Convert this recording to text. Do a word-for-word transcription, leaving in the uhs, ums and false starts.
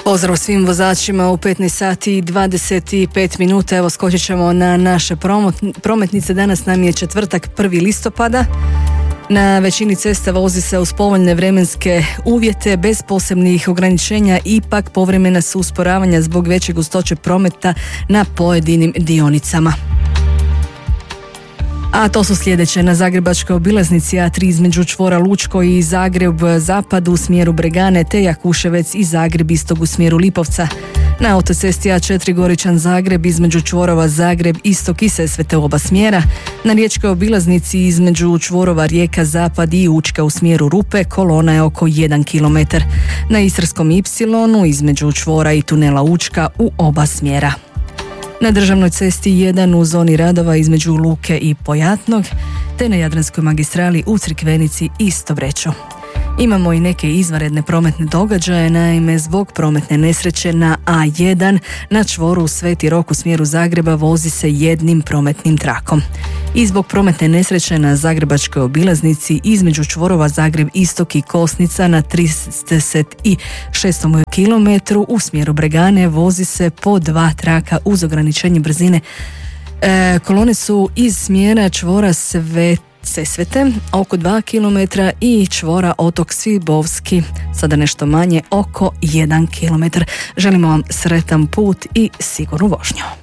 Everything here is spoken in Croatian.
Pozdrav svim vozačima u petnaest sati i dvadeset pet minuta. Evo skočit ćemo na naše prometnice. Danas nam je četvrtak, prvi listopada. Na većini cesta vozi se uz povoljne vremenske uvjete, bez posebnih ograničenja, ipak povremena su usporavanja zbog veće gustoće prometa na pojedinim dionicama. A to su sljedeće: na zagrebačkoj obilaznici A tri između čvora Lučko i Zagreb zapad u smjeru Bregane, te Jakuševec i Zagreb istok u smjeru Lipovca. Na autocesti A četiri Goričan Zagreb između čvorova Zagreb istok i Sesvete u oba smjera. Na riječkoj obilaznici između čvorova Rijeka zapad i Učka u smjeru Rupe kolona je oko jedan kilometar. Na Istarskom Ipsilonu između čvora i tunela Učka u oba smjera. Na državnoj cesti jedan u zoni radova između Luke i Pojatnog, te na Jadranskoj magistrali u Crikvenici i Stobreču. Imamo i neke izvanredne prometne događaje, naime zbog prometne nesreće na A jedan na čvoru Sveti Rok u smjeru Zagreba vozi se jednim prometnim trakom. I zbog prometne nesreće na zagrebačkoj obilaznici između čvorova Zagreb istok i Kosnica na trideset šestom kilometru u smjeru Bregane vozi se po dva traka uz ograničenje brzine. E, kolone su iz smjera čvora Sveti Sesvete oko dva kilometra i čvora Otok Svibovski sada nešto manje oko jedan kilometar. Želimo vam sretan put i sigurnu vožnju.